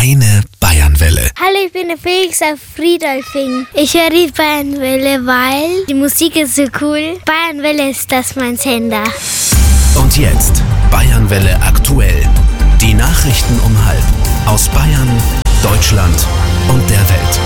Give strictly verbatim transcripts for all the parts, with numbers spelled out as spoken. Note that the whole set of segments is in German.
Deine Bayernwelle. Hallo, ich bin der Felix auf Friedolfing. Ich höre die Bayernwelle, weil die Musik ist so cool. Bayernwelle ist das mein Sender. Und jetzt Bayernwelle aktuell. Die Nachrichten um halb aus Bayern, Deutschland und der Welt.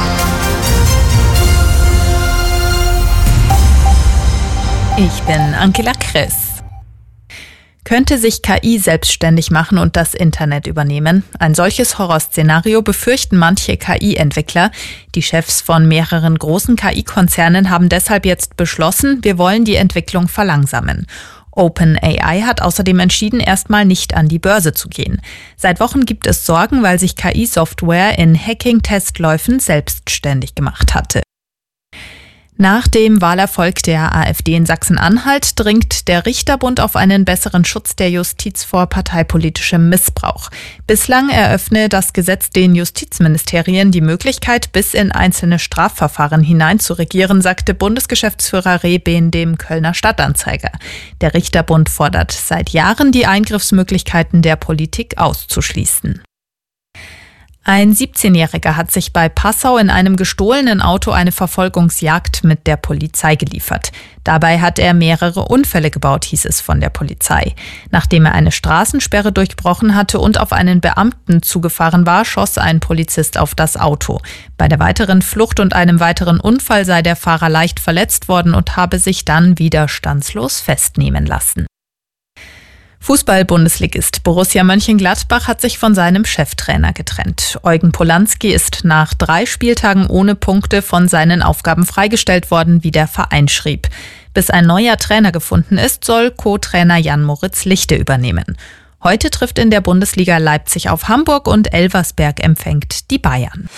Ich bin Angela Kress. Könnte sich K I selbstständig machen und das Internet übernehmen? Ein solches Horrorszenario befürchten manche K I-Entwickler. Die Chefs von mehreren großen K I-Konzernen haben deshalb jetzt beschlossen, wir wollen die Entwicklung verlangsamen. OpenAI hat außerdem entschieden, erstmal nicht an die Börse zu gehen. Seit Wochen gibt es Sorgen, weil sich K I-Software in Hacking-Testläufen selbstständig gemacht hatte. Nach dem Wahlerfolg der AfD in Sachsen-Anhalt dringt der Richterbund auf einen besseren Schutz der Justiz vor parteipolitischem Missbrauch. Bislang eröffne das Gesetz den Justizministerien die Möglichkeit, bis in einzelne Strafverfahren hinein zu regieren, sagte Bundesgeschäftsführer Rehben dem Kölner Stadtanzeiger. Der Richterbund fordert seit Jahren, die Eingriffsmöglichkeiten der Politik auszuschließen. Ein siebzehnjähriger hat sich bei Passau in einem gestohlenen Auto eine Verfolgungsjagd mit der Polizei geliefert. Dabei hat er mehrere Unfälle gebaut, hieß es von der Polizei. Nachdem er eine Straßensperre durchbrochen hatte und auf einen Beamten zugefahren war, schoss ein Polizist auf das Auto. Bei der weiteren Flucht und einem weiteren Unfall sei der Fahrer leicht verletzt worden und habe sich dann widerstandslos festnehmen lassen. Fußball-Bundesligist Borussia Mönchengladbach hat sich von seinem Cheftrainer getrennt. Eugen Polanski ist nach drei Spieltagen ohne Punkte von seinen Aufgaben freigestellt worden, wie der Verein schrieb. Bis ein neuer Trainer gefunden ist, soll Co-Trainer Jan-Moritz Lichte übernehmen. Heute trifft in der Bundesliga Leipzig auf Hamburg und Elversberg empfängt die Bayern.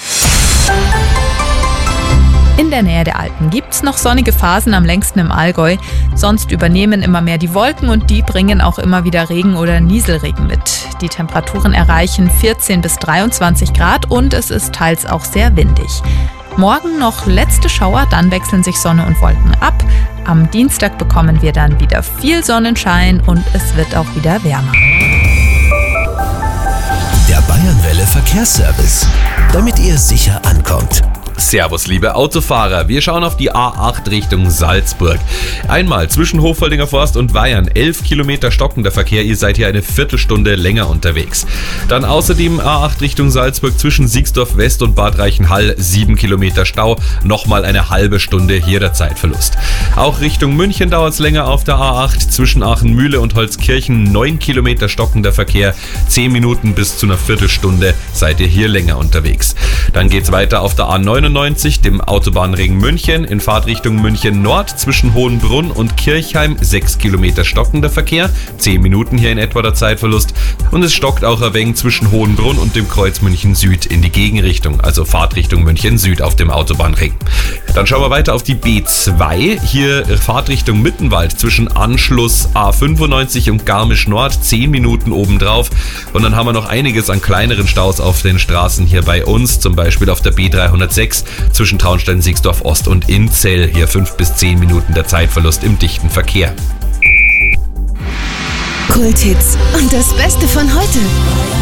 In der Nähe der Alpen gibt's noch sonnige Phasen, am längsten im Allgäu. Sonst übernehmen immer mehr die Wolken und die bringen auch immer wieder Regen oder Nieselregen mit. Die Temperaturen erreichen vierzehn bis dreiundzwanzig Grad und es ist teils auch sehr windig. Morgen noch letzte Schauer, dann wechseln sich Sonne und Wolken ab. Am Dienstag bekommen wir dann wieder viel Sonnenschein und es wird auch wieder wärmer. Der Bayernwelle Verkehrsservice, damit ihr sicher ankommt. Servus, liebe Autofahrer. Wir schauen auf die A acht Richtung Salzburg. Einmal zwischen Hochwaldinger Forst und Weyern. elf Kilometer stockender Verkehr. Ihr seid hier eine Viertelstunde länger unterwegs. Dann außerdem A acht Richtung Salzburg zwischen Siegsdorf West und Bad Reichenhall. sieben Kilometer Stau. Nochmal eine halbe Stunde hier der Zeitverlust. Auch Richtung München dauert es länger auf der A acht. Zwischen Aachen-Mühle und Holzkirchen. neun Kilometer stockender Verkehr. zehn Minuten bis zu einer Viertelstunde seid ihr hier länger unterwegs. Dann geht's weiter auf der A neunundneunzig, dem Autobahnring München, in Fahrtrichtung München Nord zwischen Hohenbrunn und Kirchheim, sechs Kilometer stockender Verkehr, zehn Minuten hier in etwa der Zeitverlust und es stockt auch ein wenig zwischen Hohenbrunn und dem Kreuz München Süd in die Gegenrichtung, also Fahrtrichtung München Süd auf dem Autobahnring. Dann schauen wir weiter auf die B zwei, hier Fahrtrichtung Mittenwald zwischen Anschluss A fünfundneunzig und Garmisch Nord, zehn Minuten obendrauf und dann haben wir noch einiges an kleineren Staus auf den Straßen hier bei uns, zum Beispiel auf der B dreihundertsechs zwischen Traunstein-Siegsdorf Ost und Inzell. Hier fünf bis zehn Minuten der Zeitverlust im dichten Verkehr. Kulthits und das Beste von heute.